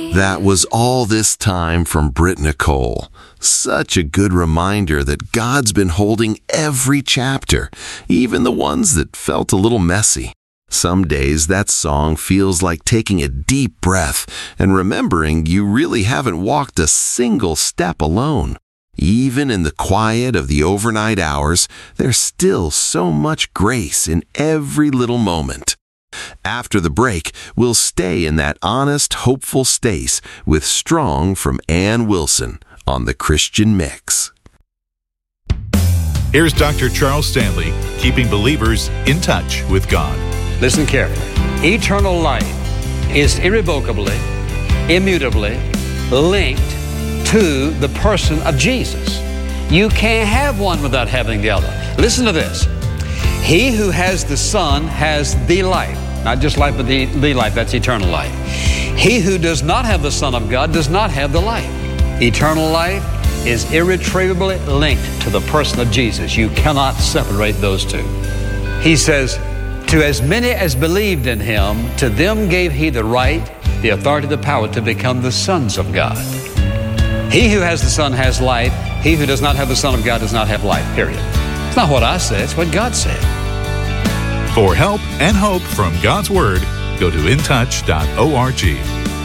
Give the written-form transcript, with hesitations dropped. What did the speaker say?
That was All This Time from Britt Nicole. Such a good reminder that God's been holding every chapter, even the ones that felt a little messy. Some days that song feels like taking a deep breath and remembering you really haven't walked a single step alone. Even in the quiet of the overnight hours, there's still so much grace in every little moment. After the break, we'll stay in that honest, hopeful space with Strong from Ann Wilson on The Christian Mix. Here's Dr. Charles Stanley, keeping believers in touch with God. Listen carefully. Eternal life is irrevocably, immutably linked to the person of Jesus. You can't have one without having the other. Listen to this. He who has the Son has the life. Not just life, but the life. That's eternal life. He who does not have the Son of God does not have the life. Eternal life is irretrievably linked to the person of Jesus. You cannot separate those two. He says, to as many as believed in him, to them gave he the right, the authority, the power to become the sons of God. He who has the Son has life. He who does not have the Son of God does not have life, period. It's not what I said, it's what God said. For help and hope from God's Word, go to intouch.org.